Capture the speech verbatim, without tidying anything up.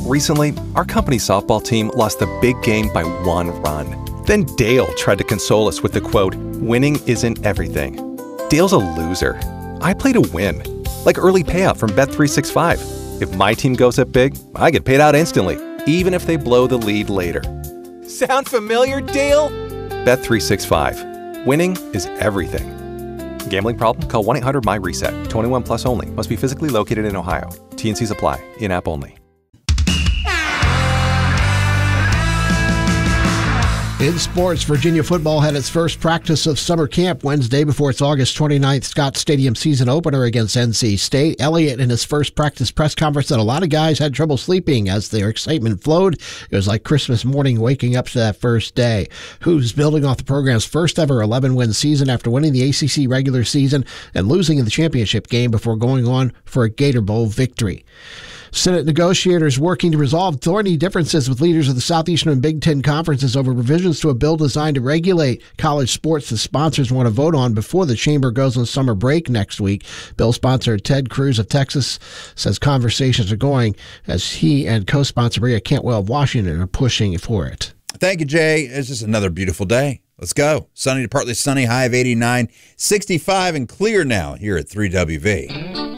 Recently, our company's softball team lost the big game by one run. Then Dale tried to console us with the quote, "Winning isn't everything." Dale's a loser. I play to win. Like early payout from Bet three sixty-five. If my team goes up big, I get paid out instantly, even if they blow the lead later. Sound familiar, Dale? Bet three sixty-five. Winning is everything. Gambling problem? Call one eight hundred M Y reset. twenty-one plus only. Must be physically located in Ohio. T and Cs apply. In-app only. In sports, Virginia football had its first practice of summer camp Wednesday before its August twenty-ninth Scott Stadium season opener against N C State. Elliott in his first practice press conference said a lot of guys had trouble sleeping as their excitement flowed. It was like Christmas morning waking up to that first day. Who's building off the program's first ever eleven-win season after winning the A C C regular season and losing in the championship game before going on for a Gator Bowl victory. Senate negotiators working to resolve thorny differences with leaders of the Southeastern and Big Ten conferences over revisions to a bill designed to regulate college sports the sponsors want to vote on before the chamber goes on summer break next week. Bill sponsor Ted Cruz of Texas says conversations are going as he and co-sponsor Maria Cantwell of Washington are pushing for it. Thank you, Jay. It's just another beautiful day. Let's go. Sunny to partly sunny, high of eighty-nine, sixty-five and clear now here at three W V.